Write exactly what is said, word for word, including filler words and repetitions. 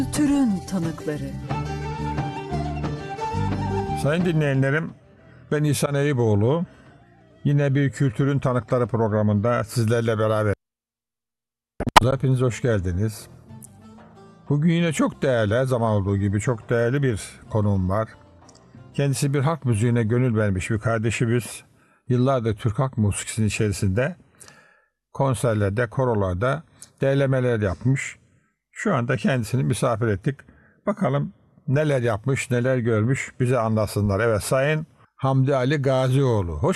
Kültürün tanıkları. Sayın dinleyenlerim, ben İhsan Eyüboğlu. Yine bir Kültürün Tanıkları programında sizlerle beraber. Hepiniz hoş geldiniz. Bugün yine çok değerli, her zaman olduğu gibi çok değerli bir konuğum var. Kendisi bir halk müziğine gönül vermiş bir kardeşimiz. Yıllardır Türk halk musikisinin içerisinde konserlerde, korolarda derlemeler yapmış. Şu anda kendisini misafir ettik. Bakalım neler yapmış, neler görmüş bize anlatsınlar. Evet, Sayın Hamdi Ali Gazioğlu. Hoş